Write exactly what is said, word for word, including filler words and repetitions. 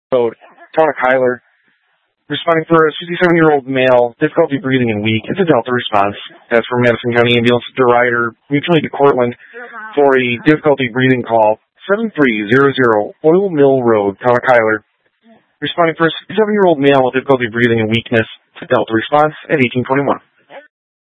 Road, Town of Kyler. Responding for a sixty-seven-year-old male, difficulty breathing and weak. It's a Delta response. As for Madison County Ambulance, the rider mutually to Cortland for a difficulty breathing call. seven three zero zero Oil Mill Road, Town of Kyler. Responding for a sixty-seven-year-old male with difficulty breathing and weakness. It's a Delta response at eighteen twenty-one.